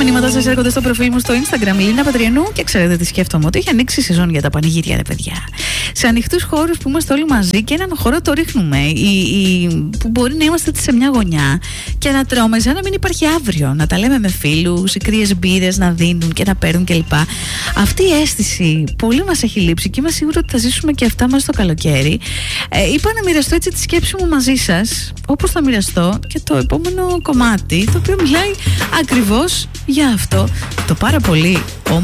μηνύματα σας έρχονται στο προφίλ μου στο Instagram, Λίνα Πατριανού, και ξέρετε τι σκέφτομαι, ότι έχει ανοίξει η σεζόν για τα πανηγύρια, ρε παιδιά. Σε ανοιχτούς χώρους που είμαστε όλοι μαζί και έναν χώρο το ρίχνουμε, που μπορεί να είμαστε σε μια γωνιά και να τρώμε σαν να μην υπάρχει αύριο. Να τα λέμε με φίλους, οι κρύες μπύρες να δίνουν και να παίρνουν κλπ. Αυτή η αίσθηση πολύ μας έχει λείψει και είμαι σίγουρη ότι θα ζήσουμε και αυτά μας το καλοκαίρι. Είπα να μοιραστώ έτσι τη σκέψη μου μαζί σας, όπως θα μοιραστώ και το επόμενο κομμάτι, το οποίο μιλάει ακριβώς για αυτό το πάρα πολύ